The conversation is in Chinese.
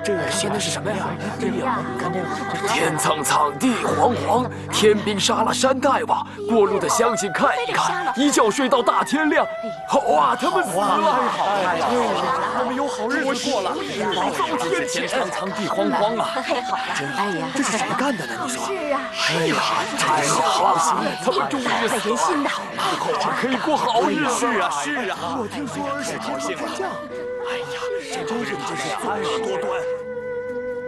这写的是什么呀？ 对呀，看这个， 天苍苍，地黄黄，天兵杀了山大王，过路的乡亲看一看，一觉睡到大天亮。哇，他们死了！ 我们有好日子过了， 遭天谴！天苍苍，地荒荒啊！ 太好了，哎呀， 这是谁干的呢？你说？ 是啊， 哎呀，太好了！他们终于死了， 心的， 以后可以过好日子。 是啊，是啊，我听说是天朝天降。哎呀，这真是作恶多端。